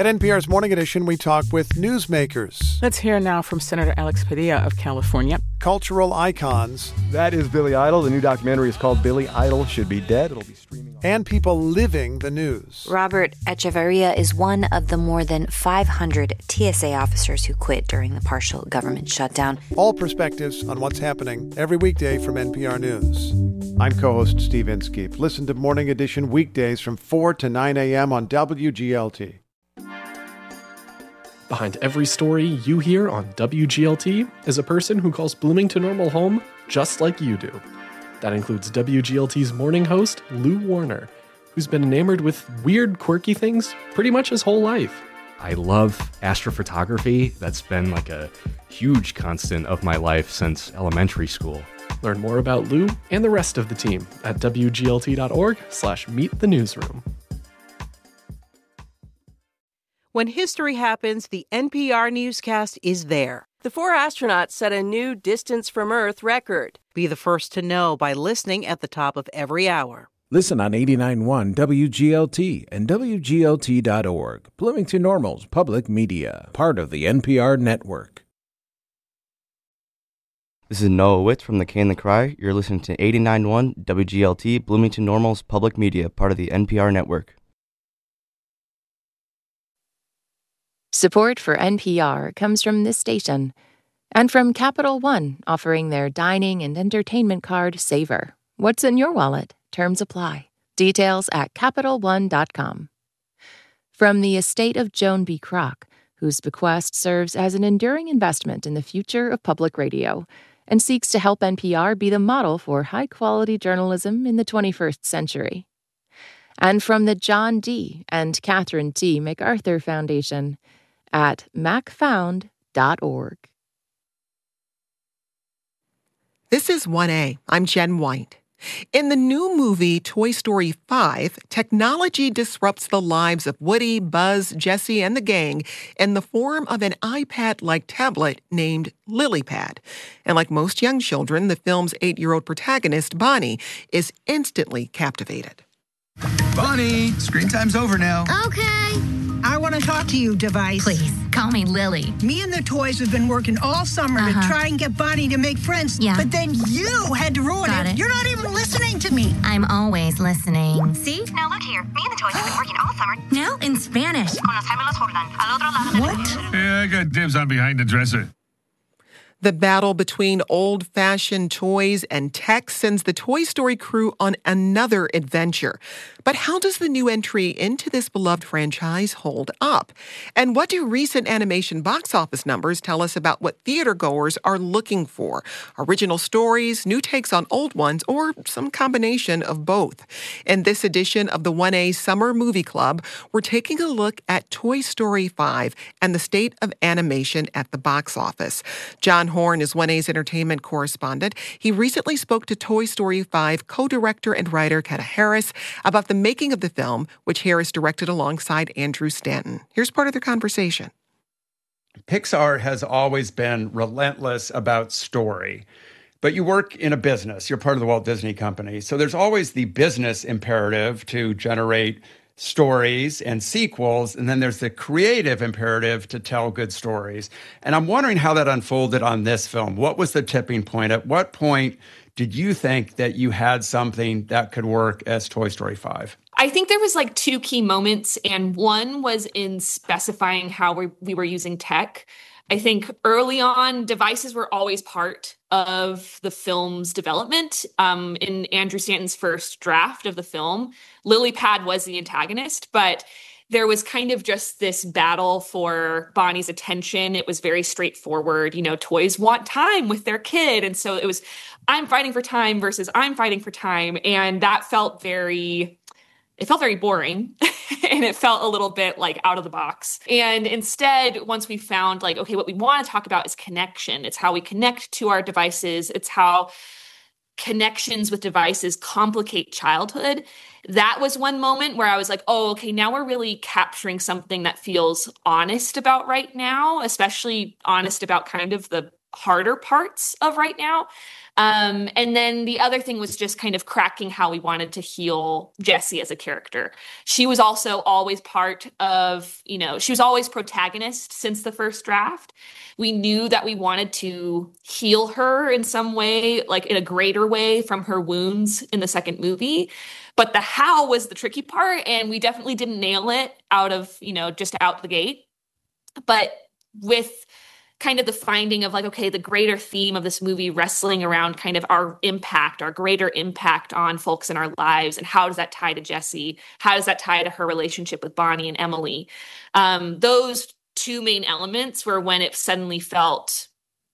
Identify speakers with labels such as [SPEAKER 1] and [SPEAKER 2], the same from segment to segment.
[SPEAKER 1] At NPR's Morning Edition, we talk with newsmakers.
[SPEAKER 2] Let's hear now from Senator Alex Padilla of California.
[SPEAKER 1] Cultural icons.
[SPEAKER 3] That is Billy Idol. The new documentary is called Billy Idol Should Be Dead. It'll be streaming.
[SPEAKER 1] And people living the news.
[SPEAKER 4] Robert Echeverria is one of the more than 500 TSA officers who quit during the partial government shutdown.
[SPEAKER 1] All perspectives on what's happening every weekday from NPR News. I'm co-host Steve Inskeep. Listen to Morning Edition weekdays from 4 to 9 a.m. on WGLT.
[SPEAKER 5] Behind every story you hear on WGLT is a person who calls Bloomington Normal home just like you do. That includes WGLT's morning host, Lou Warner, who's been enamored with weird, quirky things pretty much his whole life.
[SPEAKER 6] I love astrophotography. That's been like a huge constant of my life since elementary school.
[SPEAKER 5] Learn more about Lou and the rest of the team at WGLT.org/meetthenewsroom.
[SPEAKER 7] When history happens, the NPR newscast is there. The 4 astronauts set a new distance from Earth record. Be the first to know by listening at the top of every hour.
[SPEAKER 8] Listen on 89.1 WGLT and WGLT.org. Bloomington Normal's public media, part of the NPR network.
[SPEAKER 9] This is Noah Witt from The Cane and the Cry. You're listening to 89.1 WGLT, Bloomington Normal's public media, part of the NPR network.
[SPEAKER 10] Support for NPR comes from this station and from Capital One, offering their dining and entertainment card, Savor. What's in your wallet? Terms apply. Details at CapitalOne.com. From the estate of Joan B. Kroc, whose bequest serves as an enduring investment in the future of public radio and seeks to help NPR be the model for high-quality journalism in the 21st century. And from the John D. and Catherine T. MacArthur Foundation at macfound.org.
[SPEAKER 11] This is 1A. I'm Jen White. In the new movie Toy Story 5, technology disrupts the lives of Woody, Buzz, Jessie, and the gang in the form of an iPad-like tablet named LilyPad. And like most young children, the film's 8-year-old protagonist, Bonnie, is instantly captivated.
[SPEAKER 12] Bonnie, screen time's over now.
[SPEAKER 13] Okay. I want to talk to you, device.
[SPEAKER 14] Please, call me Lily.
[SPEAKER 13] Me and the toys have been working all summer to try and get Bonnie to make friends.
[SPEAKER 14] Yeah.
[SPEAKER 13] But then you had to ruin it. You're not even listening to me.
[SPEAKER 14] I'm always listening. See?
[SPEAKER 15] Now look here. Me and the toys have been working all summer.
[SPEAKER 14] Now in Spanish.
[SPEAKER 13] What?
[SPEAKER 12] Yeah, I got dibs on behind the dresser.
[SPEAKER 11] The battle between old-fashioned toys and tech sends the Toy Story crew on another adventure. But how does the new entry into this beloved franchise hold up? And what do recent animation box office numbers tell us about what theatergoers are looking for? Original stories, new takes on old ones, or some combination of both? In this edition of the 1A Summer Movie Club, we're taking a look at Toy Story 5 and the state of animation at the box office. John Horn is 1A's entertainment correspondent. He recently spoke to Toy Story 5 co-director and writer Kata Harris about the making of the film, which Harris directed alongside Andrew Stanton. Here's part of their conversation.
[SPEAKER 16] Pixar has always been relentless about story. But you work in a business. You're part of the Walt Disney Company. So there's always the business imperative to generate stories and sequels, and then there's the creative imperative to tell good stories. And I'm wondering how that unfolded on this film. What was the tipping point? At what point did you think that you had something that could work as Toy Story 5?
[SPEAKER 17] I think there was like 2 key moments, and one was in specifying how we were using tech. I think early on, devices were always part of the film's development. In Andrew Stanton's first draft of the film, LilyPad was the antagonist, but there was kind of just this battle for Bonnie's attention. It was very straightforward. You know, toys want time with their kid. And so it was, I'm fighting for time versus I'm fighting for time. And that felt very boring and it felt a little bit like out of the box. And instead, once we found like, okay, what we want to talk about is connection. It's how we connect to our devices. It's how connections with devices complicate childhood. That was one moment where I was like, oh, okay, now we're really capturing something that feels honest about right now, especially honest about kind of the harder parts of right now. And then the other thing was just kind of cracking how we wanted to heal Jessie as a character. She was also always part of, she was always protagonist since the first draft. We knew that we wanted to heal her in some way, like in a greater way from her wounds in the second movie. But the how was the tricky part, and we definitely didn't nail it just out the gate. But with kind of the finding of like, okay, the greater theme of this movie wrestling around kind of our greater impact on folks in our lives, and how does that tie to Jessie? How does that tie to her relationship with Bonnie and Emily? Those two main elements were when it suddenly felt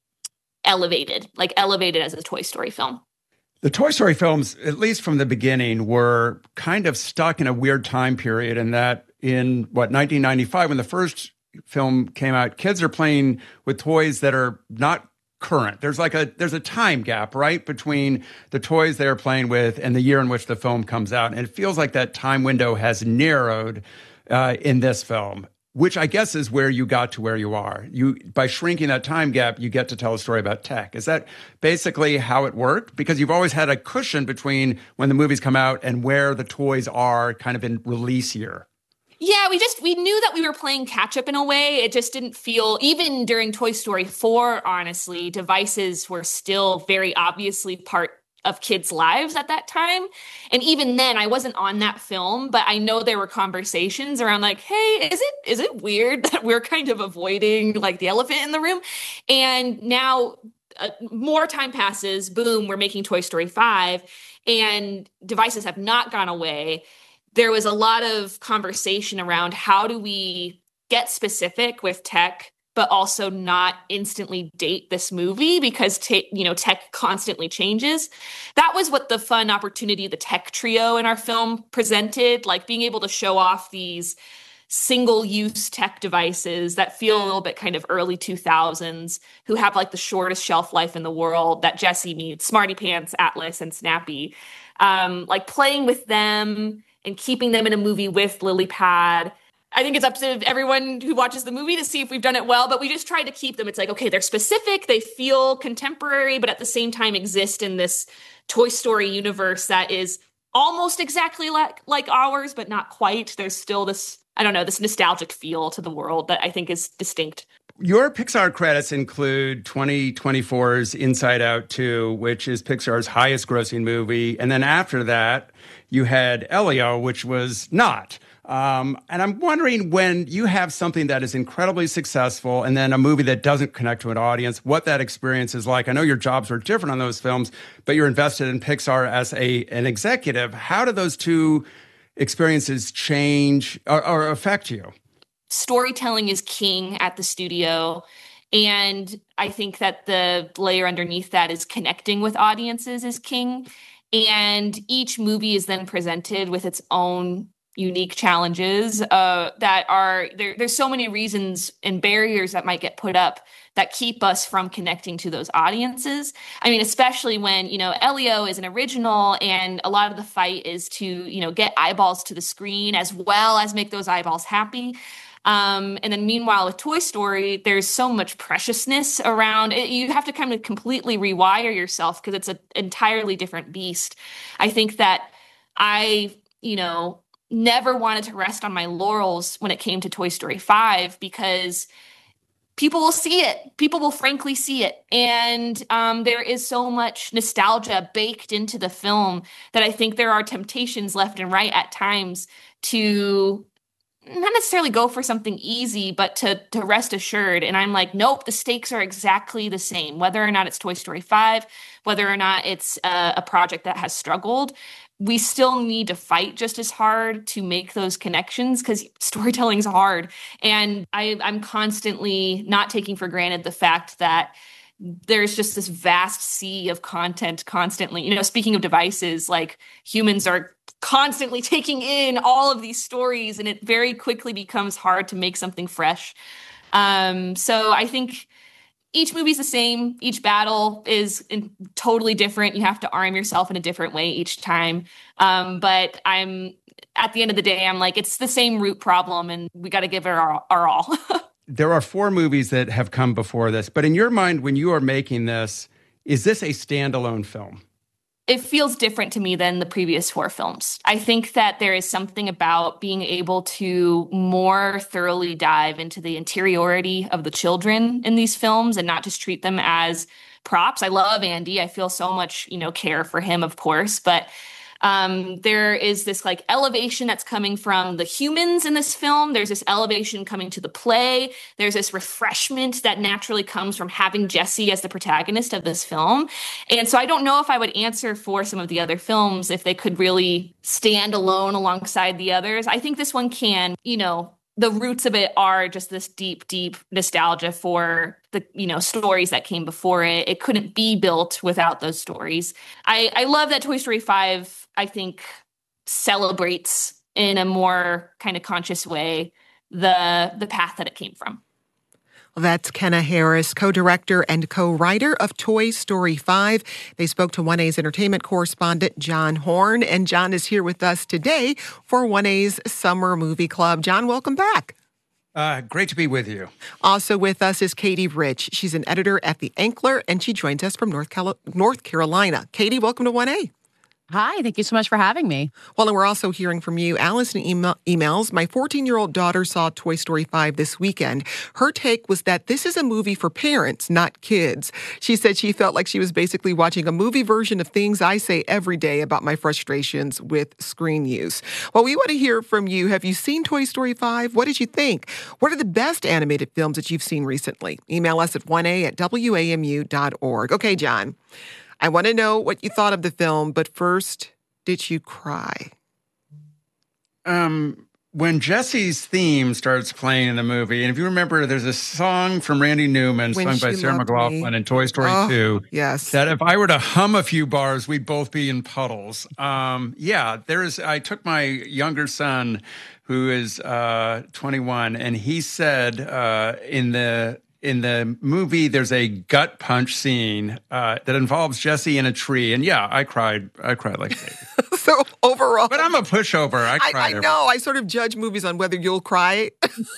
[SPEAKER 17] elevated as a Toy Story film.
[SPEAKER 16] The Toy Story films, at least from the beginning, were kind of stuck in a weird time period, in that in 1995, when the first film came out, kids are playing with toys that are not current. There's a time gap, right, between the toys they're playing with and the year in which the film comes out. And it feels like that time window has narrowed in this film, which I guess is where you got to where you are. By shrinking that time gap, you get to tell a story about tech. Is that basically how it worked? Because you've always had a cushion between when the movies come out and where the toys are kind of in release year.
[SPEAKER 17] Yeah, we knew that we were playing catch up in a way. It just didn't feel, even during Toy Story 4, honestly, devices were still very obviously part of kids' lives at that time. And even then, I wasn't on that film, but I know there were conversations around like, hey, is it weird that we're kind of avoiding like the elephant in the room? And now more time passes, boom, we're making Toy Story 5, and devices have not gone away. There was a lot of conversation around how do we get specific with tech, but also not instantly date this movie, because tech constantly changes. That was what the fun opportunity the tech trio in our film presented, like being able to show off these single-use tech devices that feel a little bit kind of early 2000s, who have like the shortest shelf life in the world, that Jessie meets, Smarty Pants, Atlas, and Snappy. Like playing with them and keeping them in a movie with LilyPad. I think it's up to everyone who watches the movie to see if we've done it well, but we just tried to keep them. It's like, okay, they're specific, they feel contemporary, but at the same time exist in this Toy Story universe that is almost exactly like ours, but not quite. There's still this, this nostalgic feel to the world that I think is distinct.
[SPEAKER 16] Your Pixar credits include 2024's Inside Out 2, which is Pixar's highest grossing movie. And then after that, you had Elio, which was not. And I'm wondering, when you have something that is incredibly successful and then a movie that doesn't connect to an audience, what that experience is like. I know your jobs were different on those films, but you're invested in Pixar as an executive. How do those two experiences change or affect you?
[SPEAKER 17] Storytelling is king at the studio. And I think that the layer underneath that is connecting with audiences is king. And each movie is then presented with its own unique challenges that are there's so many reasons and barriers that might get put up that keep us from connecting to those audiences. I mean, especially when, Elio is an original and a lot of the fight is to, get eyeballs to the screen as well as make those eyeballs happy. And then meanwhile, with Toy Story, there's so much preciousness around it. You have to kind of completely rewire yourself because it's an entirely different beast. I think that I, never wanted to rest on my laurels when it came to Toy Story 5, because people will see it. People will frankly see it. And there is so much nostalgia baked into the film that I think there are temptations left and right at times to not necessarily go for something easy, but to rest assured. And I'm like, nope, the stakes are exactly the same, whether or not it's Toy Story 5, whether or not it's a project that has struggled. We still need to fight just as hard to make those connections, because storytelling's hard. And I'm constantly not taking for granted the fact that there's just this vast sea of content constantly. Speaking of devices, like humans are constantly taking in all of these stories, and it very quickly becomes hard to make something fresh. So I think each movie's the same. Each battle is totally different. You have to arm yourself in a different way each time. But at the end of the day, I'm like, it's the same root problem, and we got to give it our all.
[SPEAKER 16] there are 4 movies that have come before this. But in your mind, when you are making this, is this a standalone film?
[SPEAKER 17] It feels different to me than the previous 4 films. I think that there is something about being able to more thoroughly dive into the interiority of the children in these films and not just treat them as props. I love Andy. I feel so much, care for him, of course, but there is this like elevation that's coming from the humans in this film. There's this elevation coming to the play. There's this refreshment that naturally comes from having Jesse as the protagonist of this film. And so I don't know if I would answer for some of the other films if they could really stand alone alongside the others. I think this one can, the roots of it are just this deep, deep nostalgia for the, stories that came before it. It couldn't be built without those stories. I love that Toy Story 5, I think, celebrates in a more kind of conscious way the path that it came from.
[SPEAKER 11] That's Kenna Harris, co-director and co-writer of Toy Story 5. They spoke to 1A's entertainment correspondent, John Horn, and John is here with us today for 1A's Summer Movie Club. John, welcome back.
[SPEAKER 16] Great to be with you.
[SPEAKER 11] Also with us is Katie Rich. She's an editor at The Ankler, and she joins us from North Carolina. Katie, welcome to 1A.
[SPEAKER 18] Hi, thank you so much for having me.
[SPEAKER 11] Well, and we're also hearing from you. Allison emails, my 14-year-old daughter saw Toy Story 5 this weekend. Her take was that this is a movie for parents, not kids. She said she felt like she was basically watching a movie version of things I say every day about my frustrations with screen use. Well, we want to hear from you. Have you seen Toy Story 5? What did you think? What are the best animated films that you've seen recently? Email us at 1a@wamu.org. Okay, John. I want to know what you thought of the film, but first, did you cry?
[SPEAKER 16] When Jesse's theme starts playing in the movie, and if you remember, there's a song from Randy Newman, sung by Sarah McLachlan in Toy Story 2.
[SPEAKER 11] Yes.
[SPEAKER 16] That if I were to hum a few bars, we'd both be in puddles. I took my younger son, who is 21, and he said in the movie, there's a gut punch scene that involves Jesse in a tree. And yeah, I cried like a baby.
[SPEAKER 11] So overall...
[SPEAKER 16] But I'm a pushover.
[SPEAKER 11] I know. I sort of judge movies on whether you'll cry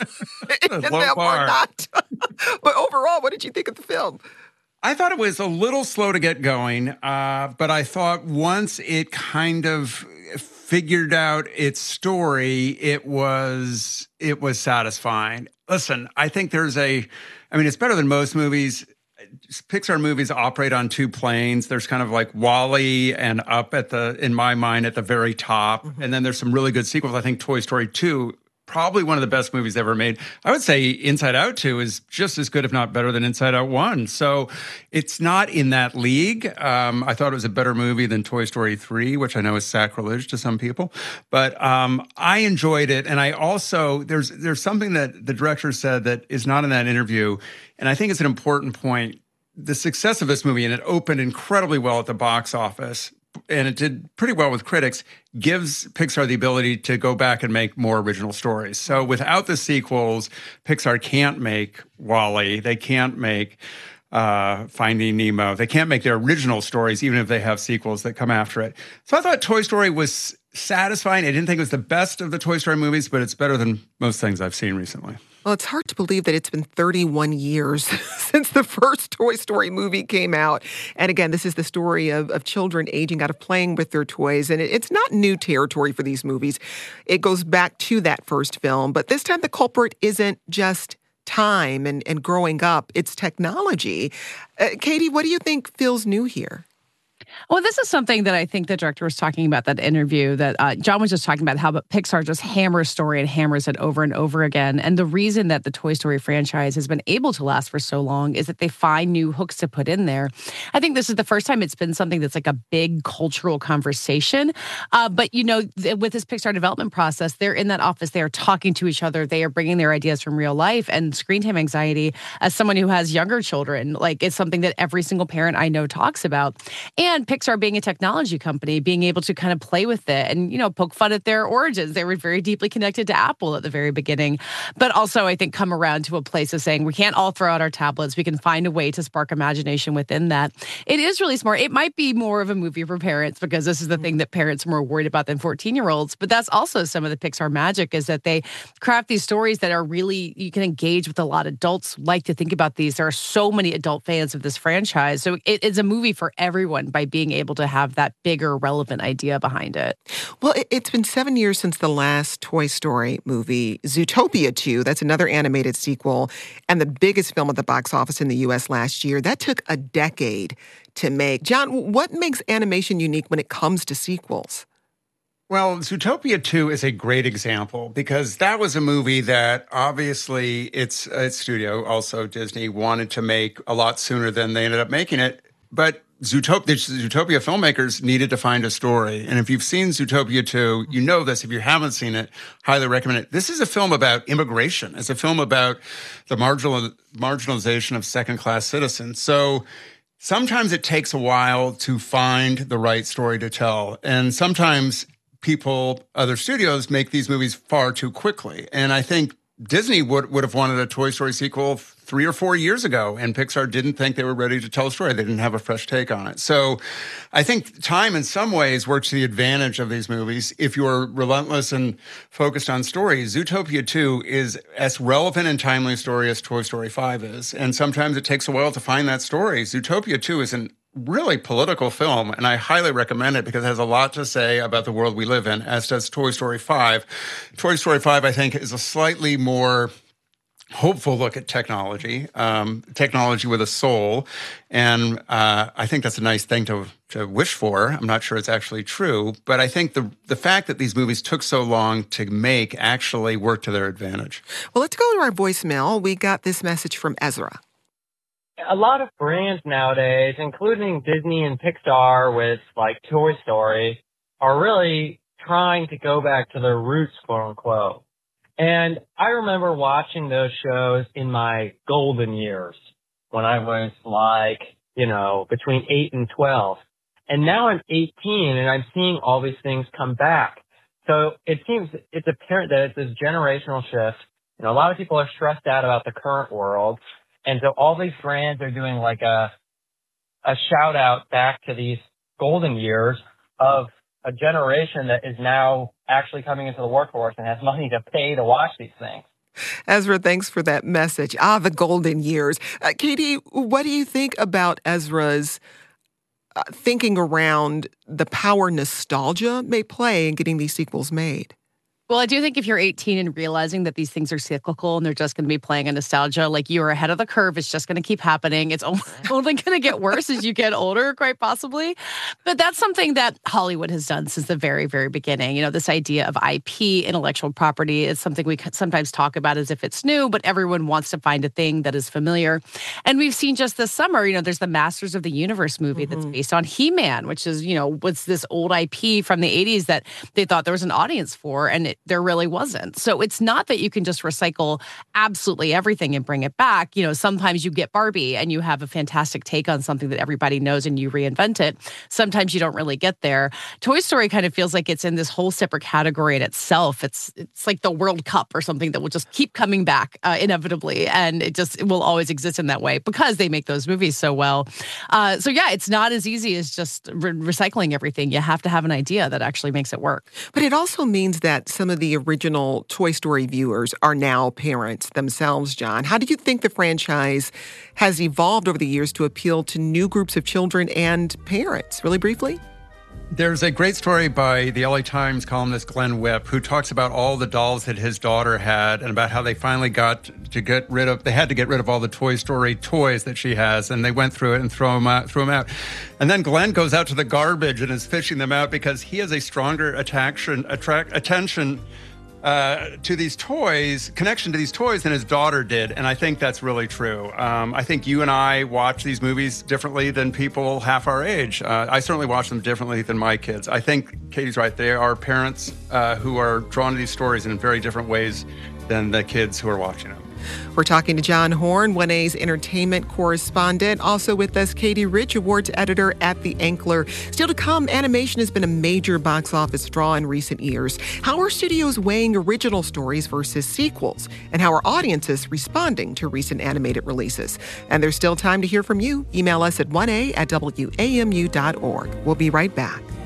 [SPEAKER 11] in them or not. But overall, what did you think of the film?
[SPEAKER 16] I thought it was a little slow to get going. But I thought once it kind of figured out its story, it was satisfying. Listen, I think it's better than most movies. Pixar movies operate on 2 planes. There's kind of like WALL-E and Up in my mind, at the very top. Mm-hmm. And then there's some really good sequels. I think Toy Story 2, probably one of the best movies ever made. I would say Inside Out 2 is just as good, if not better, than Inside Out 1. So it's not in that league. I thought it was a better movie than Toy Story 3, which I know is sacrilege to some people. But I enjoyed it. And I also, there's something that the director said that is not in that interview, and I think it's an important point. The success of this movie, and it opened incredibly well at the box office, and it did pretty well with critics, gives Pixar the ability to go back and make more original stories. So without the sequels, Pixar can't make WALL-E. They can't make Finding Nemo. They can't make their original stories, even if they have sequels that come after it. So I thought Toy Story was satisfying. I didn't think it was the best of the Toy Story movies, but it's better than most things I've seen recently.
[SPEAKER 11] Well, it's hard to believe that it's been 31 years since the first Toy Story movie came out. And again, this is the story of children aging out of playing with their toys. And it's not new territory for these movies. It goes back to that first film. But this time the culprit isn't just time and growing up. It's technology. Katie, what do you think feels new here?
[SPEAKER 18] Well, this is something that I think the director was talking about, that interview that John was just talking about, how Pixar just hammers story and hammers it over and over again. And the reason that the Toy Story franchise has been able to last for so long is that they find new hooks to put in there. I think this is the first time it's been something that's like a big cultural conversation. But, with this Pixar development process, they're in that office, they are talking to each other, they are bringing their ideas from real life. And screen time anxiety, as someone who has younger children, like, it's something that every single parent I know talks about. And And Pixar being a technology company, being able to kind of play with it and, poke fun at their origins. They were very deeply connected to Apple at the very beginning. But also, I think, come around to a place of saying we can't all throw out our tablets. We can find a way to spark imagination within that. It is really smart. It might be more of a movie for parents because this is the thing that parents are more worried about than 14-year-olds. But that's also some of the Pixar magic is that they craft these stories that are really, you can engage with a lot. Adults like to think about these. There are so many adult fans of this franchise. So it is a movie for everyone by being able to have that bigger, relevant idea behind it.
[SPEAKER 11] Well, it's been 7 years since the last Toy Story movie, Zootopia 2. That's another animated sequel and the biggest film at the box office in the U.S. last year. That took a decade to make. John, what makes animation unique when it comes to sequels?
[SPEAKER 16] Well, Zootopia 2 is a great example because that was a movie that obviously its studio, also Disney, wanted to make a lot sooner than they ended up making it. But the Zootopia filmmakers needed to find a story. And if you've seen Zootopia 2, you know this. If you haven't seen it, highly recommend it. This is a film about immigration. It's a film about the marginalization of second-class citizens. So sometimes it takes a while to find the right story to tell. And sometimes other studios make these movies far too quickly. And I think Disney would have wanted a Toy Story sequel 3 or 4 years ago, and Pixar didn't think they were ready to tell a story. They didn't have a fresh take on it. So I think time in some ways works to the advantage of these movies. If you're relentless and focused on stories, Zootopia 2 is as relevant and timely a story as Toy Story 5 is. And sometimes it takes a while to find that story. Zootopia 2 is an really political film, and I highly recommend it because it has a lot to say about the world we live in, as does Toy Story 5. Toy Story 5, I think, is a slightly more hopeful look at technology, technology with a soul, and I think that's a nice thing to wish for. I'm not sure it's actually true, but I think the fact that these movies took so long to make actually worked to their advantage.
[SPEAKER 11] Well, let's go to our voicemail. We got this message from Ezra.
[SPEAKER 19] A lot of brands nowadays, including Disney and Pixar with like Toy Story, are really trying to go back to their roots, quote unquote. And I remember watching those shows in my golden years when I was like, between 8 and 12. And now I'm 18 and I'm seeing all these things come back. So it seems it's apparent that it's this generational shift. A lot of people are stressed out about the current world. And so all these brands are doing like a shout out back to these golden years of a generation that is now actually coming into the workforce and has money to pay to watch these things.
[SPEAKER 11] Ezra, thanks for that message. The golden years. Katie, what do you think about Ezra's thinking around the power nostalgia may play in getting these sequels made?
[SPEAKER 18] Well, I do think if you're 18 and realizing that these things are cyclical and they're just going to be playing a nostalgia, like you are ahead of the curve, it's just going to keep happening. It's only going to get worse as you get older, quite possibly. But that's something that Hollywood has done since the very, very beginning. This idea of IP, intellectual property, is something we sometimes talk about as if it's new, but everyone wants to find a thing that is familiar. And we've seen just this summer, there's the Masters of the Universe movie that's based on He-Man, which is, what's this old IP from the 80s that they thought there was an audience for, and there really wasn't. So it's not that you can just recycle absolutely everything and bring it back. Sometimes you get Barbie and you have a fantastic take on something that everybody knows and you reinvent it. Sometimes you don't really get there. Toy Story kind of feels like it's in this whole separate category in itself. It's like the World Cup or something that will just keep coming back inevitably. And it will always exist in that way because they make those movies so well. So yeah, it's not as easy as just recycling everything. You have to have an idea that actually makes it work.
[SPEAKER 11] But it also means that some of the original Toy Story viewers are now parents themselves, John. How do you think the franchise has evolved over the years to appeal to new groups of children and parents? Really briefly?
[SPEAKER 16] There's a great story by the LA Times columnist Glenn Whipp, who talks about all the dolls that his daughter had and about how they finally they had to get rid of all the Toy Story toys that she has, and they went through it and threw them out. And then Glenn goes out to the garbage and is fishing them out because he has a stronger attention to these toys, connection to these toys than his daughter did. And I think that's really true. I think you and I watch these movies differently than people half our age. I certainly watch them differently than my kids. I think Katie's right. They are parents who are drawn to these stories in very different ways than the kids who are watching them.
[SPEAKER 11] We're talking to John Horn, 1A's entertainment correspondent. Also with us, Katie Rich, awards editor at The Ankler. Still to come, animation has been a major box office draw in recent years. How are studios weighing original stories versus sequels? And how are audiences responding to recent animated releases? And there's still time to hear from you. Email us at 1A@WAMU.org. We'll be right back.